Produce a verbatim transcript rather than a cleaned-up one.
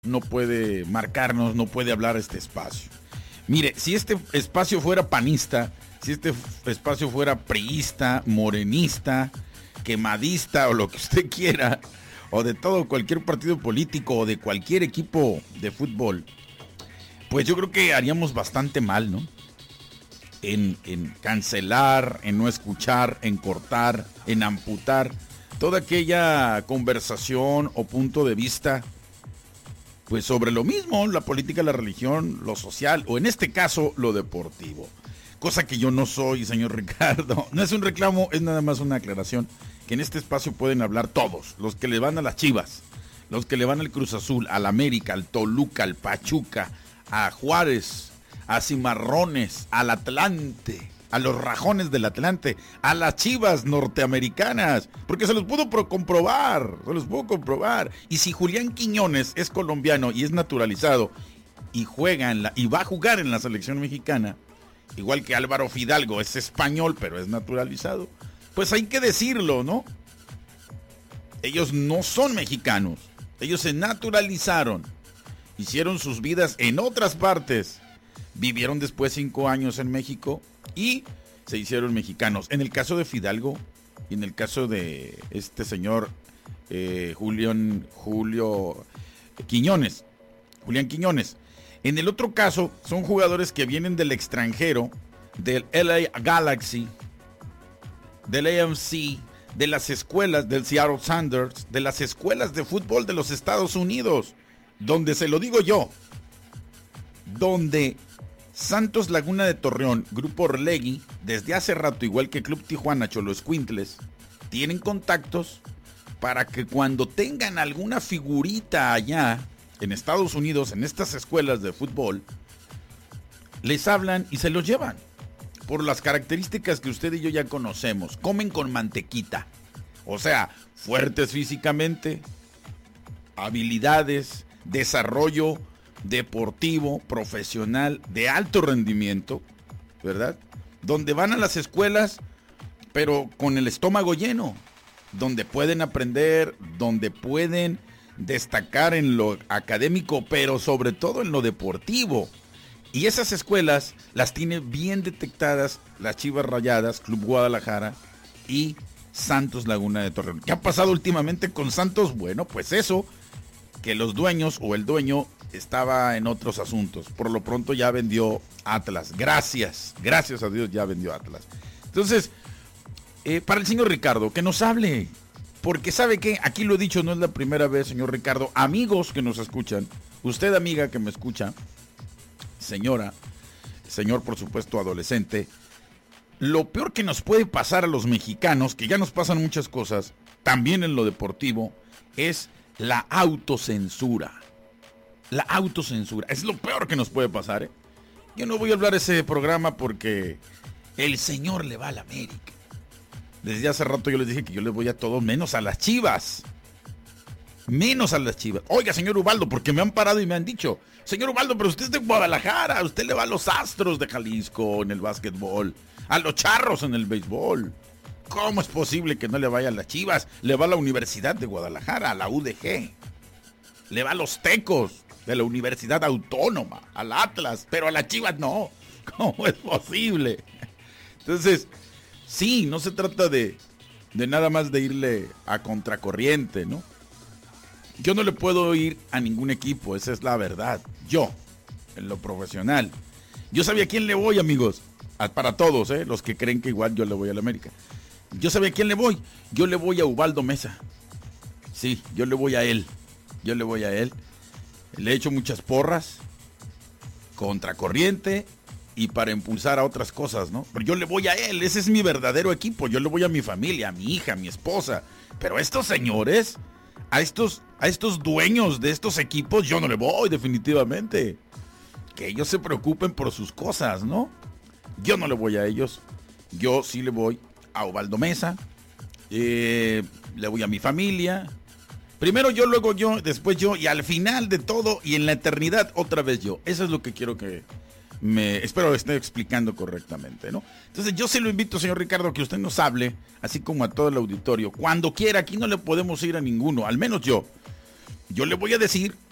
no puede marcarnos, no puede hablar este espacio. Mire, si este espacio fuera panista, si este espacio fuera priista, morenista, quemadista o lo que usted quiera, o de todo, cualquier partido político o de cualquier equipo de fútbol, pues yo creo que haríamos bastante mal, ¿no? En, en cancelar, en no escuchar, en cortar, en amputar toda aquella conversación o punto de vista, pues sobre lo mismo, la política, la religión, lo social, o en este caso, lo deportivo. Cosa que yo no soy, señor Ricardo. No es un reclamo, es nada más una aclaración, que en este espacio pueden hablar todos, los que le van a las Chivas, los que le van al Cruz Azul, al América, al Toluca, al Pachuca, a Juárez, a Cimarrones, al Atlante, a los Rajones del Atlante, a las Chivas norteamericanas, porque se los pudo pro- comprobar, se los pudo comprobar. Y si Julián Quiñones es colombiano y es naturalizado y juega en la, y va a jugar en la selección mexicana, igual que Álvaro Fidalgo es español pero es naturalizado, pues hay que decirlo, ¿no? Ellos no son mexicanos, ellos se naturalizaron, hicieron sus vidas en otras partes, vivieron después cinco años en México y se hicieron mexicanos. En el caso de Fidalgo y en el caso de este señor eh, Julián, Julio Quiñones, Julián Quiñones. En el otro caso son jugadores que vienen del extranjero, del L A Galaxy, del A M C, de las escuelas del Seattle Sounders, de las escuelas de fútbol de los Estados Unidos, donde se lo digo yo, donde Santos Laguna de Torreón, Grupo Orlegui, desde hace rato, igual que Club Tijuana, Xoloescuintles, tienen contactos para que cuando tengan alguna figurita allá en Estados Unidos, en estas escuelas de fútbol, les hablan y se los llevan. Por las características que usted y yo ya conocemos, comen con mantequita. O sea, fuertes físicamente, habilidades, desarrollo deportivo, profesional, de alto rendimiento, ¿verdad? Donde van a las escuelas, pero con el estómago lleno, donde pueden aprender, donde pueden destacar en lo académico, pero sobre todo en lo deportivo. Y esas escuelas las tiene bien detectadas las Chivas Rayadas, Club Guadalajara y Santos Laguna de Torreón. ¿Qué ha pasado últimamente con Santos? Bueno, pues eso, que los dueños o el dueño estaba en otros asuntos. Por lo pronto ya vendió Atlas. Gracias, gracias a Dios ya vendió Atlas. Entonces, eh, para el señor Ricardo, que nos hable. Porque sabe que, aquí lo he dicho, no es la primera vez, señor Ricardo. Amigos que nos escuchan, usted amiga que me escucha, señora, señor por supuesto adolescente, lo peor que nos puede pasar a los mexicanos, que ya nos pasan muchas cosas, también en lo deportivo, es la autocensura. La autocensura, es lo peor que nos puede pasar, ¿eh? Yo no voy a hablar de ese programa porque el señor le va a la América. Desde hace rato yo les dije que yo les voy a todo menos a las Chivas. Menos a las Chivas. Oiga, señor Ubaldo, porque me han parado y me han dicho, señor Ubaldo, pero usted es de Guadalajara, usted le va a los Astros de Jalisco en el básquetbol, a los Charros en el béisbol. ¿Cómo es posible que no le vaya a las Chivas? Le va a la Universidad de Guadalajara, a la U D G. Le va a los Tecos de la Universidad Autónoma, al Atlas, pero a las Chivas no. ¿Cómo es posible? Entonces, sí, no se trata de, de nada más de irle a contracorriente, ¿no? Yo no le puedo ir a ningún equipo, esa es la verdad. Yo, en lo profesional. Yo sabía a quién le voy, amigos. Para todos, ¿eh? Los que creen que igual yo le voy a la América. Yo sabía a quién le voy. Yo le voy a Ubaldo Mesa. Sí, yo le voy a él. Yo le voy a él. Le he hecho muchas porras. Contracorriente. Y para impulsar a otras cosas, ¿no? Pero yo le voy a él. Ese es mi verdadero equipo. Yo le voy a mi familia, a mi hija, a mi esposa. Pero a estos señores, a estos, a estos dueños de estos equipos, yo no le voy definitivamente. Que ellos se preocupen por sus cosas, ¿no? Yo no le voy a ellos. Yo sí le voy a Ubaldo Mesa. Eh, le voy a mi familia. Primero yo, luego yo, después yo. Y al final de todo y en la eternidad otra vez yo. Eso es lo que quiero que me... Espero que esté explicando correctamente, ¿no? Entonces yo se lo invito, señor Ricardo, que usted nos hable. Así como a todo el auditorio. Cuando quiera, aquí no le podemos ir a ninguno. Al menos yo. Yo le voy a decir